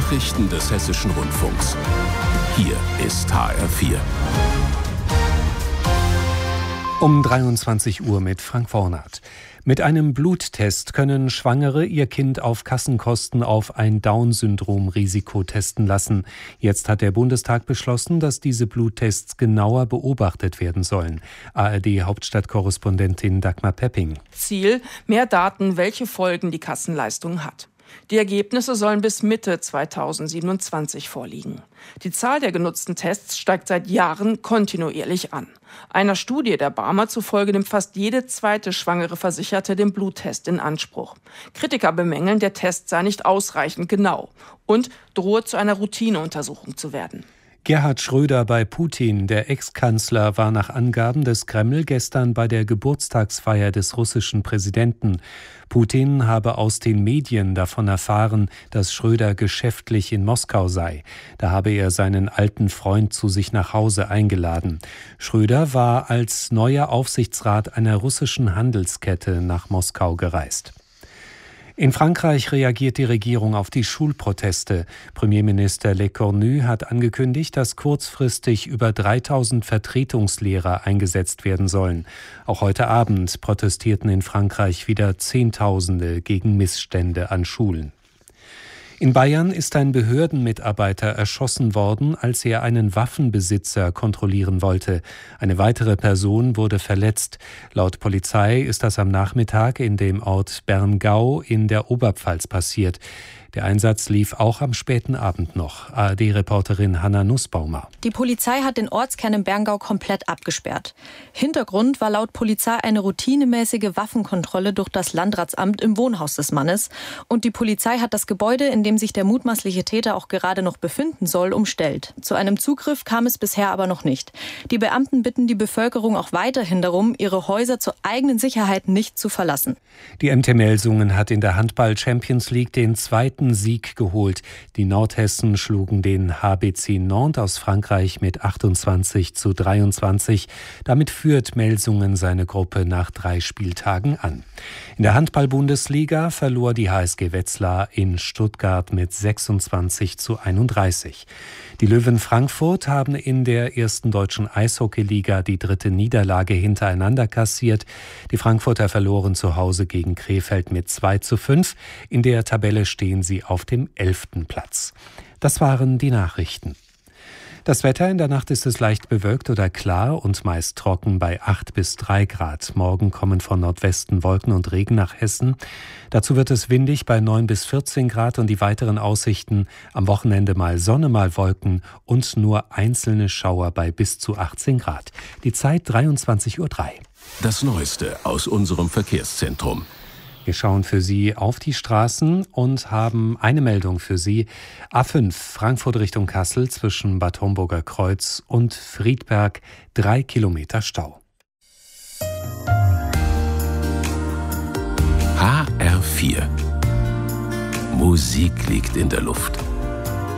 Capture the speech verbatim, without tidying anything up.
Nachrichten des Hessischen Rundfunks. Hier ist H R vier. Um dreiundzwanzig Uhr mit Frank Wornath. Mit einem Bluttest können Schwangere ihr Kind auf Kassenkosten auf ein Down-Syndrom-Risiko testen lassen. Jetzt hat der Bundestag beschlossen, dass diese Bluttests genauer beobachtet werden sollen. A R D-Hauptstadtkorrespondentin Dagmar Pepping. Ziel: mehr Daten, welche Folgen die Kassenleistung hat. Die Ergebnisse sollen bis Mitte zweitausendsiebenundzwanzig vorliegen. Die Zahl der genutzten Tests steigt seit Jahren kontinuierlich an. Einer Studie der Barmer zufolge nimmt fast jede zweite schwangere Versicherte den Bluttest in Anspruch. Kritiker bemängeln, der Test sei nicht ausreichend genau und drohe zu einer Routineuntersuchung zu werden. Gerhard Schröder bei Putin. Der Ex-Kanzler war nach Angaben des Kreml gestern bei der Geburtstagsfeier des russischen Präsidenten. Putin habe aus den Medien davon erfahren, dass Schröder geschäftlich in Moskau sei. Da habe er seinen alten Freund zu sich nach Hause eingeladen. Schröder war als neuer Aufsichtsrat einer russischen Handelskette nach Moskau gereist. In Frankreich reagiert die Regierung auf die Schulproteste. Premierminister Lecornu hat angekündigt, dass kurzfristig über dreitausend Vertretungslehrer eingesetzt werden sollen. Auch heute Abend protestierten in Frankreich wieder Zehntausende gegen Missstände an Schulen. In Bayern ist ein Behördenmitarbeiter erschossen worden, als er einen Waffenbesitzer kontrollieren wollte. Eine weitere Person wurde verletzt. Laut Polizei ist das am Nachmittag in dem Ort Berngau in der Oberpfalz passiert. Der Einsatz lief auch am späten Abend noch. A R D-Reporterin Hanna Nussbaumer. Die Polizei hat den Ortskern im Berngau komplett abgesperrt. Hintergrund war laut Polizei eine routinemäßige Waffenkontrolle durch das Landratsamt im Wohnhaus des Mannes. Und die Polizei hat das Gebäude, in dem sich der mutmaßliche Täter auch gerade noch befinden soll, umstellt. Zu einem Zugriff kam es bisher aber noch nicht. Die Beamten bitten die Bevölkerung auch weiterhin darum, ihre Häuser zur eigenen Sicherheit nicht zu verlassen. Die M T Melsungen hat in der Handball-Champions League den zweiten Sieg geholt. Die Nordhessen schlugen den H B C Nantes aus Frankreich mit achtundzwanzig zu dreiundzwanzig. Damit führt Melsungen seine Gruppe nach drei Spieltagen an. In der Handball-Bundesliga verlor die H S G Wetzlar in Stuttgart mit sechsundzwanzig zu einunddreißig. Die Löwen Frankfurt haben in der ersten deutschen Eishockeyliga die dritte Niederlage hintereinander kassiert. Die Frankfurter verloren zu Hause gegen Krefeld mit zwei zu fünf. In der Tabelle stehen sie auf dem elften Platz. Das waren die Nachrichten. Das Wetter: in der Nacht ist es leicht bewölkt oder klar und meist trocken bei acht bis drei Grad. Morgen kommen von Nordwesten Wolken und Regen nach Hessen. Dazu wird es windig bei neun bis vierzehn Grad und die weiteren Aussichten: am Wochenende mal Sonne, mal Wolken und nur einzelne Schauer bei bis zu achtzehn Grad. Die Zeit dreiundzwanzig Uhr drei. Das Neueste aus unserem Verkehrszentrum. Wir schauen für Sie auf die Straßen und haben eine Meldung für Sie. A fünf Frankfurt Richtung Kassel zwischen Bad Homburger Kreuz und Friedberg, drei Kilometer Stau. H R vier. Musik liegt in der Luft.